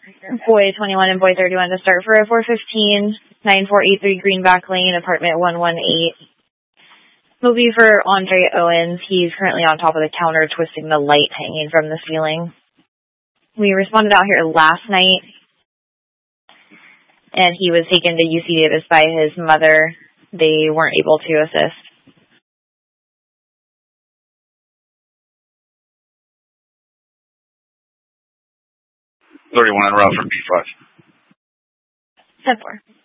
boy 21 and boy 31 to start for a 415-9483 Greenback Lane, apartment 118. Will be for Andre Owens. He's currently on top of the counter twisting the light hanging from the ceiling. We responded out here last night, and he was taken to UC Davis by his mother. They weren't able to assist. 31 en route from B5. 10-4.